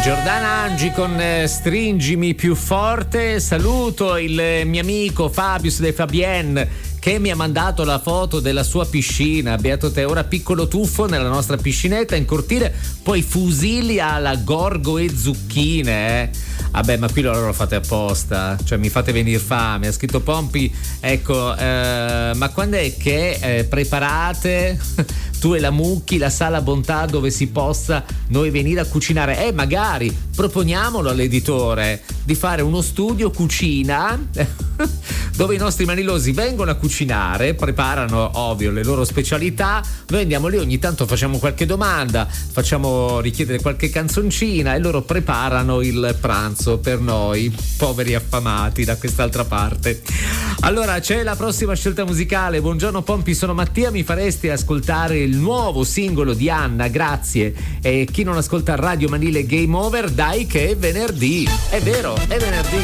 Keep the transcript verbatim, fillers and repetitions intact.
Giordana Angi con eh, Stringimi più forte. Saluto il eh, mio amico Fabius De Fabienne che mi ha mandato la foto della sua piscina. Beato te, ora piccolo tuffo nella nostra piscinetta in cortile, poi fusilli alla gorgo e zucchine, eh. Vabbè, ma qui loro lo fate apposta, cioè mi fate venire fame. Ha scritto Pompi, ecco, eh, ma quando è che eh, preparate tu e la Mucchi la sala bontà dove si possa noi venire a cucinare? Eh, magari proponiamolo all'editore di fare uno studio cucina dove i nostri manilosi vengono a cucinare, preparano ovvio le loro specialità, noi andiamo lì, ogni tanto facciamo qualche domanda, facciamo richiedere qualche canzoncina e loro preparano il pranzo per noi poveri affamati da quest'altra parte. Allora c'è la prossima scelta musicale. Buongiorno Pompi, sono Mattia, mi faresti ascoltare il nuovo singolo di Anna? Grazie. E chi non ascolta Radio Manile Game Over, dai che è venerdì, è vero, è venerdì.